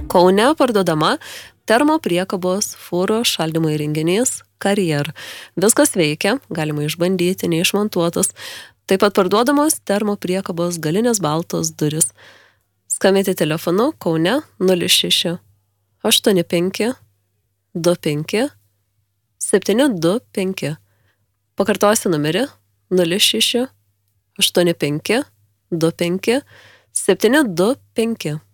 Kaune parduodama termopriekabos fūro šaldymo įrenginys Carrier. Viskas veikia, galima išbandyti, neišmontuotas. Taip pat parduodamos termopriekabos galinės baltos duris. Skambinti telefonu Kaune 06 85 25 725. Pakartosiu numerį 06 85 25 725.